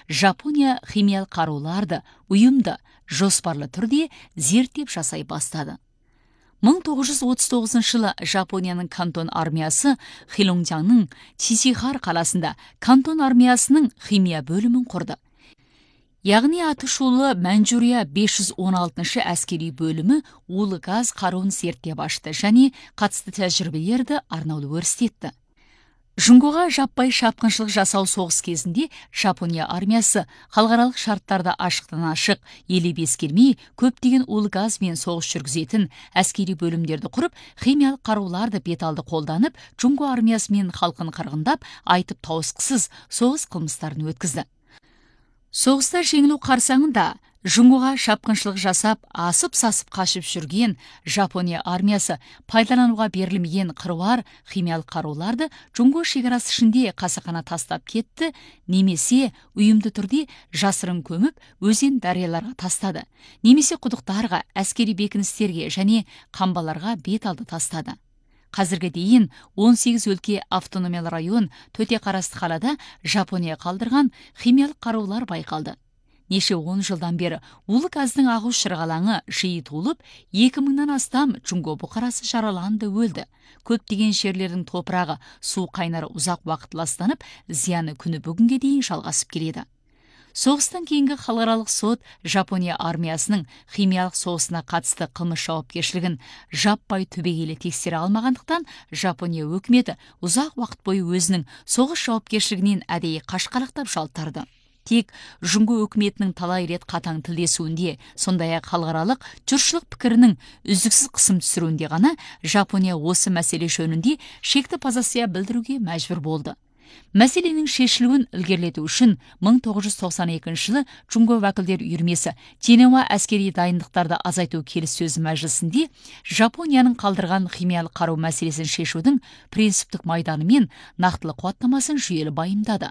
Жапония химиялық қаруларды ұйымды, жоспарлы түрде зерттеп жасай бастады. 1939 жылы Жапонияның Кантон армиясы Хилонgjangның Чисихар қаласында Кантон армиясының химия бөлімін құрды. Яғни атышулы Манчжурия 516 әскери бөлімі улы газ қаруын зерттеп ашты және қатысты тәжірибелерді арнаулы өрістетті. Жұңғоға жаппай шапқыншылық жасау соғыс кезінде Жапония армиясы халықаралық шарттарда ашықтан ашық елеп ескермей көптеген улы газбен соғыс жүргізетін әскери бөлімдерді құрып, химиялық қаруларды беталды қолданып, Жұңго армиясы мен халқын қырғындап, айтып тауысқысыз соғыс қылмыстарын өткізді. Соғыста жеңілу қарсаңында Жұңғоға шапқыншылық жасап, асып-сасып қашып жүрген Жапония армиясы пайдалануға берілмеген қыруар химиялық қаруларды Жұңго шекарасы ішінде қасақана тастап кетті, немесе ұйымды түрде жасырын көміп, өзен дарияларға тастады, немесе құдықтарға, әскери бекіністерге және қамбаларға бет алды тастады. Қазірге дейін 18 өлке автономиялы район төте қарасты қалада Жапония қалдырған химиялық қарулар байқалды. Неше 10 жылдан бері улы газдың ағу шырғалаңы жиі толып, 2000-нан астам Жұңго бұқарасы жараланды, өлді. Көптеген жерлердің топырағы су қайнары ұзақ уақыт ластанып, зияны күні бүгінге дейін жалғасып келеді. Соғыстан кейінгі халықаралық сот Жапония армиясының химиялық соғысына қатысты қылмыс жауапкершілігін жаппай түбегейлі тексере алмағандықтан, Жапония өкіметі ұзақ уақыт бойы өзінің соғыс жауапкершілігінен әдейі қашқалақтап жалтарды. Тек Жұңго өкіметінің талай рет қатаң тілдесуінде, сондай-ақ халықаралық жұртшылық пікірінің үздіксіз қысым түсіруінде ғана Жапония осы мәселе жөнінде шекті позиция білдіруге мәжбүр болды. Мәселенің шешілуін ілгерілету үшін 1992 жылы Жұңго уәкілдер үйірмесі Женева әскери дайындықтарды азайту келіссөзі мәжілісінде Жапонияның қалдырған химиялық қару мәселесін шешудің принциптік майданы мен нақтылы қуаттамасын жүйелі байымдады.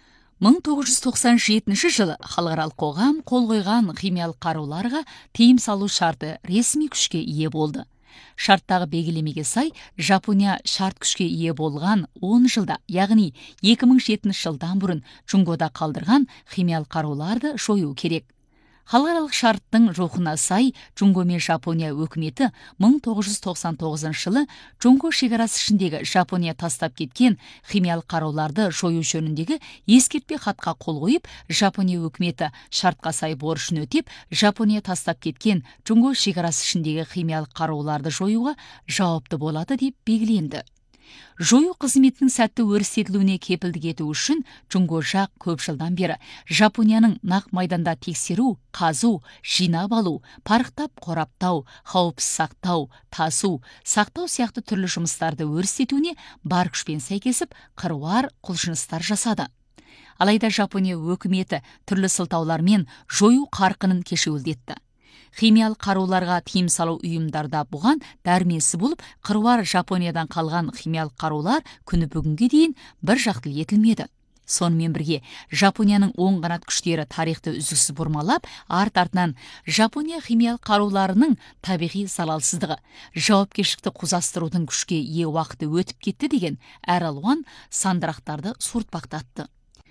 1997 жылы халықаралық қоғам қол қойған химиялық қаруларға тыйым салу шарты ресми күшке ие болды. Шарттағы белгілемеге сай, Жапония шарт күшке ие болған 10 жылда, яғни 2007 жылдан бұрын Жұңгода қалдырған химиялық қаруларды жою керек. Халықаралық шарттың рухына сай, Жұңго мен Жапония өкіметі 1999 жылы Жұңго шекарасы ішіндегі Жапония тастап кеткен химиялық қаруларды жою жөніндегі ескертпе хатқа қол қойып, Жапония өкіметі шартқа сай борышын өтеп, Жапония тастап кеткен Жұңго шекарасы ішіндегі химиялық қаруларды жоюға жауапты болады деп белгіленді. Жою қызметінің сәтті өрістетілуіне кепілдік ету үшін Жұңго жақ көп жылдан бері Жапонияның нақ майданда тексеру, қазу, жинап алу, парықтап қораптау, қауіпсіз сақтау, тасу, сақтау сияқты түрлі жұмыстарды өрістетуіне бар күшпен сәйкесіп қыруар құлшыныстар жасады. Алайда Жапония өкіметі түрлі сылтаулармен жою қарқынын кешеуілдетті. Химиялық қаруларға тыйым салу ұйымдарда бұған дәрменсіз болып, қыруар Жапониядан қалған химиялық қарулар күні бүгінге дейін бір жақты етілмеді. Сонымен бірге, Жапонияның оң қанат күштері тарихты үздіксіз бұрмалап, арт-артынан Жапония химиялық қаруларының табиғи залалсыздығы, жауапкершілікті қозастырудың күшке ие уақыты өтіп кетті деген әралуан сандырақтарды суыртпақтатты.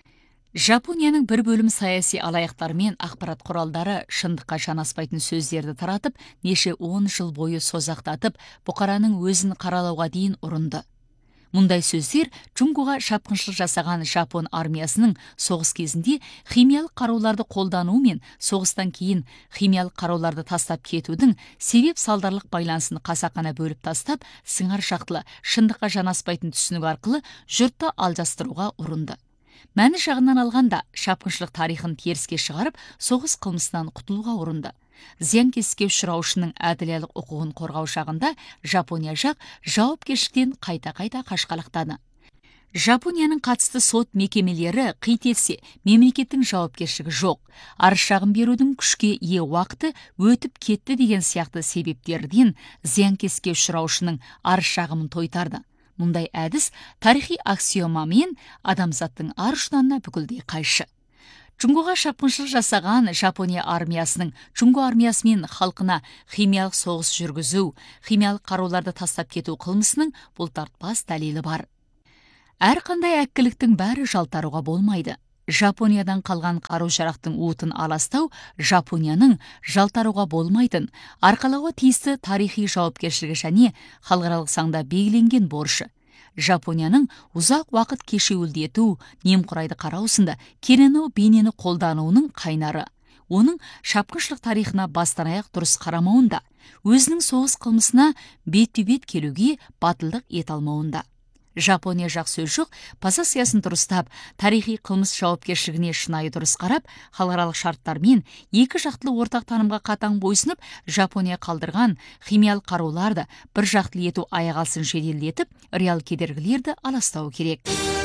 Жапонияның бір бөлім саяси алаяқтар мен ақпарат құралдары шындыққа жанаспайтын сөздерді таратып, неше 10 жыл бойы созақтатып, бұқараның өзін қаралауға дейін ұрынды. Мұндай сөздер Жұңгоға шапқыншылық жасаған Жапон армиясының соғыс кезінде химиялық қаруларды қолдану мен соғыстан кейін химиялық қаруларды тастап кетудің себеп-салдарлық байланысын қасақана бөліп тастап, сыңар шақтылы, шындыққа жанаспайтын түсінік арқылы жұртты алжастыруға ұрынды. Мәні жағынан алғанда, шапқыншылық тарихын теріске шығарып, соғыс қылмысынан құтылуға ұрынды. Зиянкеске ұшыраушының әділеттік құқығын қорғау жағында Жапония жақ жауапкершіліктен қайта-қайта қашқалақтады. Жапонияның қатысты сот мекемелері қит етсе, мемлекеттің жауапкершілігі жоқ. Арыз-шағым берудің күшке ие уақыты өтіп кетті деген сияқты себептерден зиянкеске ұшыраушының арыз-шағымын тойтарды. Мұндай әдіс тарихи аксиомамен адамзаттың ар-ұшынан бүкілдей қайшы. Жұңгоға шапқыншылық жасаған Жапония армиясының Жұңго армиясы мен халқына химиялық соғыс жүргізу, химиялық қаруларды тастап кету қылмысының бұлтартпас дәлелі бар. Әрқандай әккіліктің бәрі жалтаруға болмайды. Жапониядан қалған қару-жарақтың уытын аластау Жапонияның жалтаруға болмайтын, арқалауға тиісті тарихи жауапкершілігі және халықаралық заңда белгіленген борышы. Жапонияның ұзақ уақыт кешеуілдету, немқұрайды қараусында керену бейнені қолдануының қайнары. Оның шапқыншылық тарихына бастан аяқ дұрыс қарамауында, өзінің соғыс қылмысына бетпе-бет келуге батылдық ете алмауында. Жапония жақ сөз жоқ, позициясын дұрыстап, тарихи қылмыс жауапкершілігіне шынайы дұрыс қарап, халықаралық шарттармен екі жақтылы ортақ танымға қатаң бойсынып, Жапония қалдырған химиялық қаруларды бір жақтылы ету аяқ алысын жеделдетіп, реал кедергілерді аластау керек.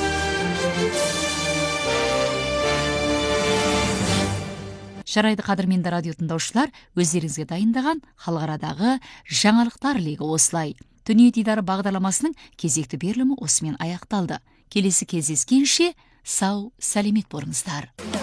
Жарайды, қадірменді радио тыңдаушылар, өздеріңізге дайындаған халықарадағы жаңалықтар легі осылай. Дүние дидары бағдарламасының кезекті берілімі осымен аяқталды. Келесі кездескенше сау, сәлемет болыңыздар.